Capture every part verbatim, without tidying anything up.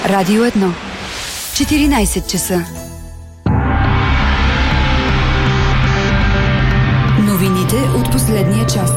Радио едно. четиринайсет часа. Новините от последния час.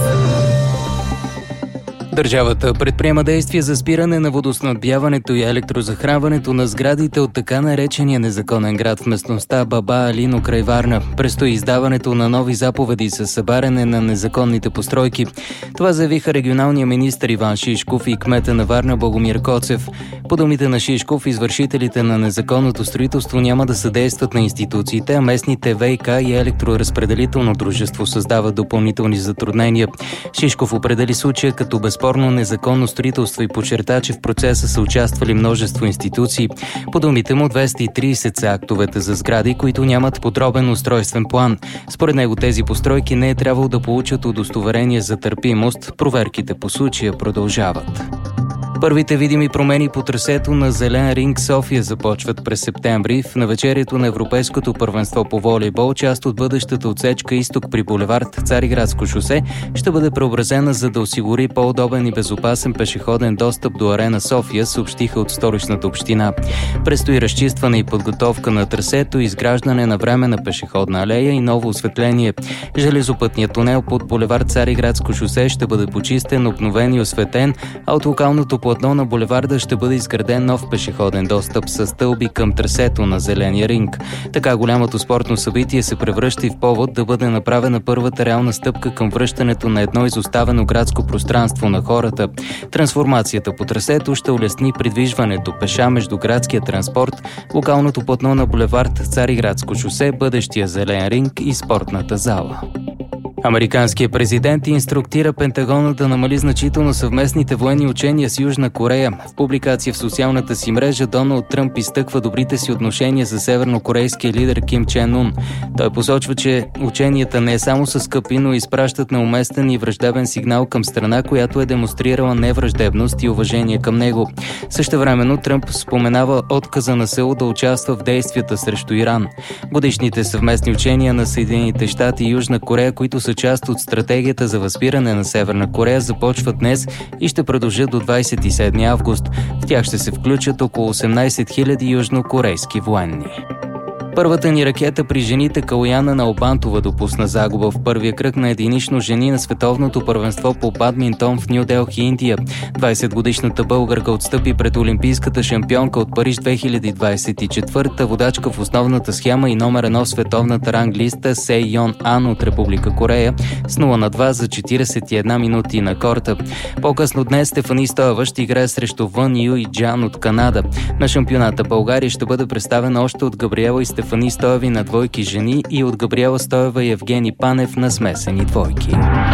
Държавата предприема действия за спиране на водоснабдяването и електрозахранването на сградите от така наречения незаконен град в местността Баба Алино край Варна. Предстои издаването на нови заповеди за събаряне на незаконните постройки. Това заявиха регионалния министър Иван Шишков и кмета на Варна Богомир Коцев. По думите на Шишков, извършителите на незаконното строителство няма да съдействат на институциите, а местните ВиК и електроразпределително дружество създават допълнителни затруднения. Шишков определи случая като безспорно незаконно строителство и подчерта, че в процеса са участвали множество институции. По думите му, двеста и трийсет са актовете за сгради, които нямат подробен устройствен план. Според него тези постройки не е трябвало да получат удостоверение за търпимост. Проверките по случая продължават. Първите видими промени по трасето на Зелен ринг София започват през септември. В навечерието на Европейското първенство по волейбол част от бъдещата отсечка изток при булевард Цариградско шосе ще бъде преобразена, за да осигури по-удобен и безопасен пешеходен достъп до Арена София, съобщиха от Столичната община. Предстои разчистване и подготовка на трасето, изграждане на временна пешеходна алея и ново осветление. Железопътният тунел под булевард Цариградско шосе ще бъде почистен, обновен и осветен, а от локалното платно на булеварда ще бъде изграден нов пешеходен достъп с стълби към трасето на Зеления ринг. Така голямото спортно събитие се превръща и в повод да бъде направена първата реална стъпка към връщането на едно изоставено градско пространство на хората. Трансформацията по трасето ще улесни придвижването пеша между градския транспорт, локалното платно на булевард Цариградско шосе, бъдещия Зелен ринг и спортната зала. Американският президент инструктира Пентагона да намали значително съвместните военни учения с Южна Корея. В публикация в социалната си мрежа Доналд Тръмп изтъква добрите си отношения за севернокорейския лидер Ким Чен Ун. Той посочва, че ученията не само са скъпи, но изпращат неуместен и враждебен сигнал към страна, която е демонстрирала невраждебност и уважение към него. Същевременно Тръмп споменава отказа на Сеул да участва в действията срещу Иран. Годишните съвместни учения на Съединените щати и Южна Корея, които са част от стратегията за възпиране на Северна Корея, започват днес и ще продължат до двадесет и седми август. В тях ще се включат около осемнадесет хиляди южнокорейски военни. Първата ни ракета при жените Калояна Налбантова допусна загуба в първия кръг на единично жени на световното първенство по бадминтон в Ню Делхи, Индия. двадесетгодишната българка отстъпи пред олимпийската шампионка от Париж две хиляди двадесет и четвърта, водачка в основната схема и номер едно в световната ранглиста Се Йон Ан от Република Корея с нула на два за четиридесет и една минути на корта. По-късно днес Стефани Стоева ще играе срещу Вън Юй Джан от Канада. На шампионата България ще бъде представена още от Габриела и Стефани Стефани Стоеви на двойки жени и от Габриела Стоева и Евгений Панев на смесени двойки.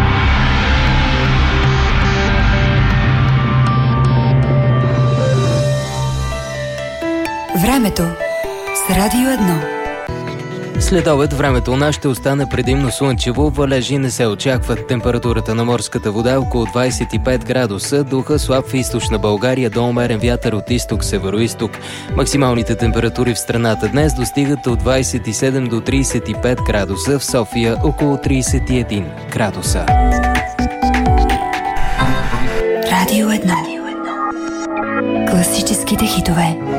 Времето с Радио едно. След обед времето у нас ще остане предимно слънчево, валежи не се очакват. Температурата на морската вода е около двадесет и пет градуса, духа слаб в източна България до умерен вятър от изток-североизток. Максималните температури в страната днес достигат от двадесет и седем до тридесет и пет градуса, в София около тридесет и един градуса. Радио едно. Класическите хитове.